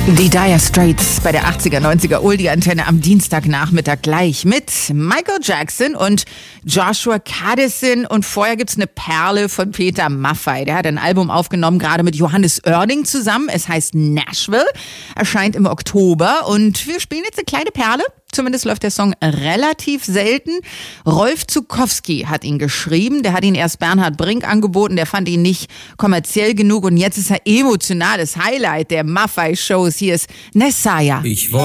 Die Dire Straits bei der 80er, 90er Oldie-Antenne am Dienstagnachmittag gleich mit Michael Jackson und Joshua Kadison. Und vorher gibt's eine Perle von Peter Maffay. Der hat ein Album aufgenommen, gerade mit Johannes Oerding zusammen. Es heißt Nashville, erscheint im Oktober. Und wir spielen jetzt eine kleine Perle. Zumindest läuft der Song relativ selten. Rolf Zuckowski hat ihn geschrieben. Der hat ihn erst Bernhard Brink angeboten. Der fand ihn nicht kommerziell genug. Und jetzt ist er emotionales Highlight der Maffay-Shows. Hier ist Nessaya.